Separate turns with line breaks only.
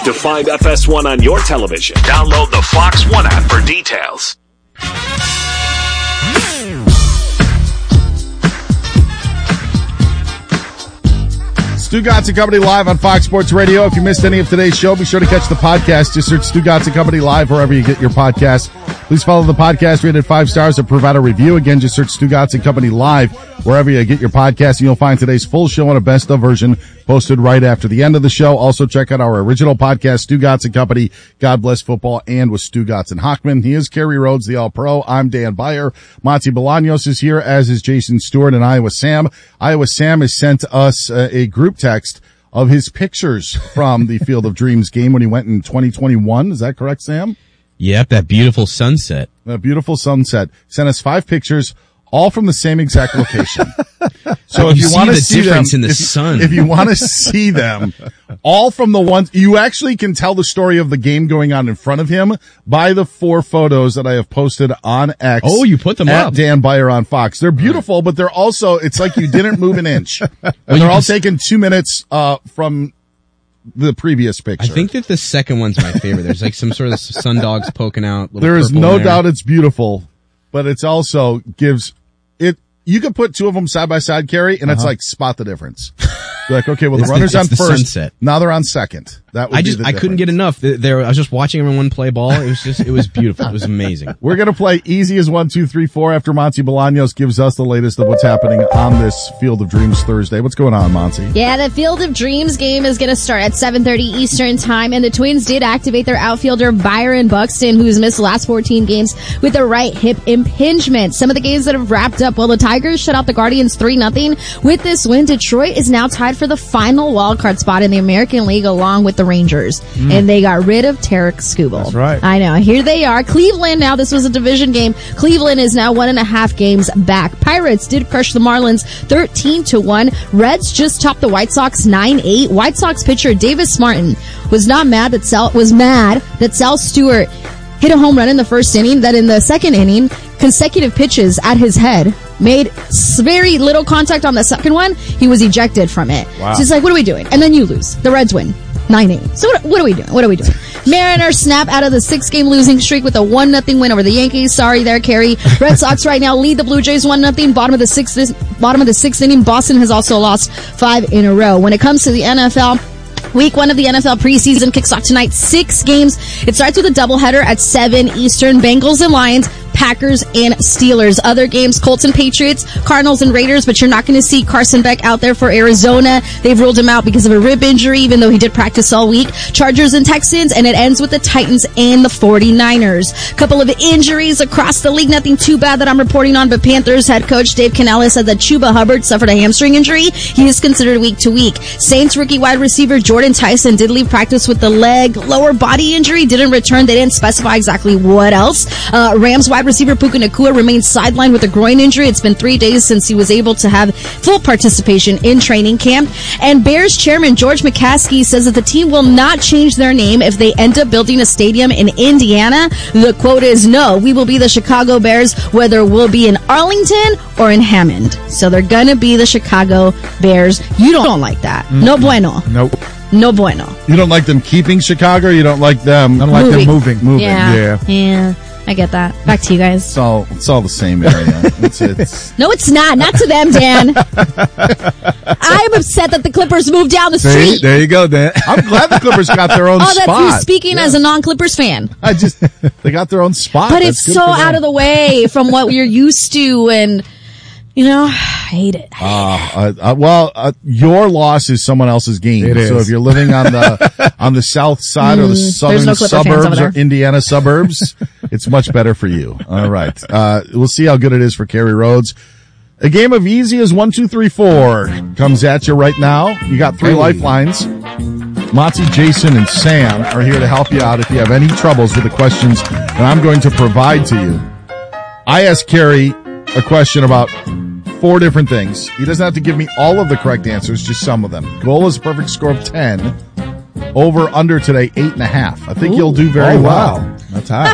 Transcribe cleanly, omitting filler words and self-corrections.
To find FS1 on your television, download the Fox One app for details.
Stugotz and Company live on Fox Sports Radio. If you missed any of today's show, be sure to catch the podcast. Just search Stugotz and Company live wherever you get your podcast. Please follow the podcast rated 5 stars and provide a review. Again, just search Stugotz and Company live wherever you get your podcast, and you'll find today's full show and a best of version posted right after the end of the show. Also, check out our original podcast, Stugotz and Company, God Bless Football, and with Stugotz and Hochman. He is Kerry Rhodes, the All-Pro. I'm Dan Beyer. Monty Bolaños is here, as is Jason Stewart and Iowa Sam. Iowa Sam has sent us a group text of his pictures from the Field of Dreams game when he went in 2021. Is that correct, Sam?
Yep, that beautiful sunset.
That beautiful sunset. Sent us 5 pictures, all from the same exact location. So if you want to see them,
in the sun.
If you want to see them, all from the ones, you actually can tell the story of the game going on in front of him by the 4 photos that I have posted on X.
Oh, you put them
at
up.
Dan Beyer on Fox. They're beautiful, but they're also, it's like you didn't move an inch. And they're all taken 2 minutes, from the previous picture.
I think that the second one's my favorite. There's like some sort of sun dogs poking out.
There is no doubt it's beautiful, but it's also gives it, you could put 2 of them side by side, Kerry, and it's like spot the difference. You're like, okay, well, the runner's on first. Sunset. Now they're on second. That would
I couldn't get enough. I was just watching everyone play ball. It was beautiful. It was amazing.
We're going to play easy as 1, 2, 3, 4 after Monty Bolaños gives us the latest of what's happening on this Field of Dreams Thursday. What's going on, Monty?
Yeah, the Field of Dreams game is going to start at 7:30 Eastern time, and the Twins did activate their outfielder Byron Buxton, who's missed the last 14 games with a right hip impingement. Some of the games that have wrapped up, well, the Tigers shut out the Guardians 3-0. With this win, Detroit is now tied for the final wildcard spot in the American League along with the Rangers. And they got rid of Tarek Skubal.
That's right.
I know. Here they are. Cleveland now, this was a division game. Cleveland is now 1.5 games back. Pirates did crush the Marlins 13-1. Reds just topped the White Sox 9-8. White Sox pitcher Davis Martin was mad that Sal Stewart hit a home run in the first inning, that in the second inning, consecutive pitches at his head made very little contact on the second one. He was ejected from it. Wow. So he's like, what are we doing? And then you lose. The Reds win 9-8. So what are we doing? Mariners snap out of the 6-game losing streak with a 1-0 win over the Yankees. Sorry there, Kerry. Red Sox right now lead the Blue Jays 1-0. Bottom of the sixth inning. Boston has also lost 5 in a row. When it comes to the NFL, Week 1 of the NFL preseason kicks off tonight. 6 games. It starts with a doubleheader at 7 Eastern. Bengals and Lions, Packers and Steelers. Other games, Colts and Patriots, Cardinals and Raiders, but you're not going to see Carson Beck out there for Arizona. They've ruled him out because of a rib injury, even though he did practice all week. Chargers and Texans, and it ends with the Titans and the 49ers. Couple of injuries across the league. Nothing too bad that I'm reporting on, but Panthers head coach Dave Canales said that Chuba Hubbard suffered a hamstring injury. He is considered week to week. Saints rookie wide receiver Jordan Tyson did leave practice with the leg lower body injury, didn't return. They didn't specify exactly what else. Rams wide receiver Puka Nacua remains sidelined with a groin injury. It's been 3 days since he was able to have full participation in training camp. And Bears chairman George McCaskey says that the team will not change their name if they end up building a stadium in Indiana. The quote is, no, we will be the Chicago Bears, whether we'll be in Arlington or in Hammond. So they're going to be the Chicago Bears. You don't like that. No bueno.
Nope.
No bueno.
You don't like them keeping Chicago, or you don't like them moving?
Yeah. I get that. Back to you guys.
It's all the same area. It's
No, it's not. Not to them, Dan. I'm upset that the Clippers moved down the street.
There you go, Dan.
I'm glad the Clippers got their own spot.
That's you speaking as a non-Clippers fan.
They got their own spot.
But it's so out of the way from what you're used to, and I hate it.
Your loss is someone else's gain.
It is.
So if you're living on the south side or the southern suburbs or Indiana suburbs, it's much better for you. All right. We'll see how good it is for Kerry Rhodes. A game of easy as 1, 2, 3, 4 comes at you right now. You got 3 lifelines. Monty, Jason, and Sam are here to help you out if you have any troubles with the questions that I'm going to provide to you. I asked Kerry a question about 4 different things. He doesn't have to give me all of the correct answers, just some of them. Goal is a perfect score of 10. Over under today, 8.5. I think you'll do very well.
Wow. That's high.